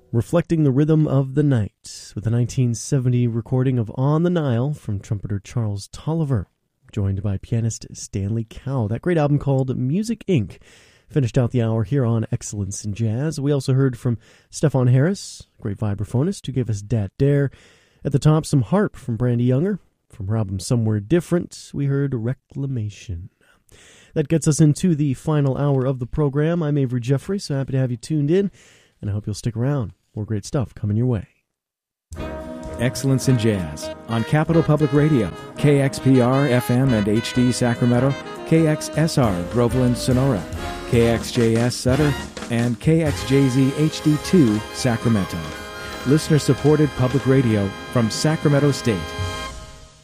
Reflecting the Rhythm of the Night with a 1970 recording of On the Nile from trumpeter Charles Tolliver, joined by pianist Stanley Cowell. That great album called Music Inc. finished out the hour here on Excellence in Jazz. We also heard from Stefan Harris, great vibraphonist, who gave us Dat Dare. At the top, some harp from Brandy Younger. From her album Somewhere Different, we heard Reclamation. That gets us into the final hour of the program. I'm Avery Jeffrey, so happy to have you tuned in, and I hope you'll stick around. More great stuff coming your way. Excellence in Jazz on Capital Public Radio, KXPR FM and HD Sacramento, KXSR Groveland Sonora, KXJS Sutter, and KXJZ HD2 Sacramento. Listener-supported public radio from Sacramento State.